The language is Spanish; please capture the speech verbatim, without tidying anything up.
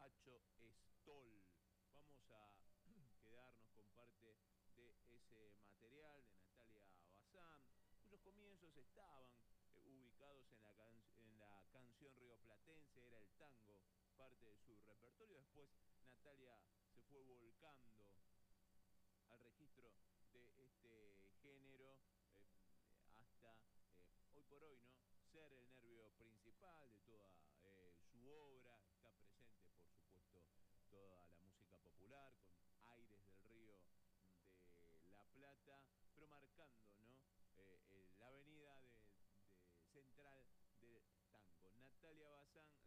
Pacho Stoll. Vamos a quedarnos con parte de ese material de Natalia Bazán, cuyos comienzos estaban eh, ubicados en la, can en la canción rioplatense, era el tango, parte de su repertorio. Después Natalia se fue volcando al registro de este género eh, hasta eh, hoy por hoy, ¿no? Ser el nervio principal de toda eh, su obra. Está presente, por supuesto, toda la música popular con aires del Río de la Plata, pero marcando, ¿no? Eh, eh, la avenida de, de central del tango. Natalia Bazán,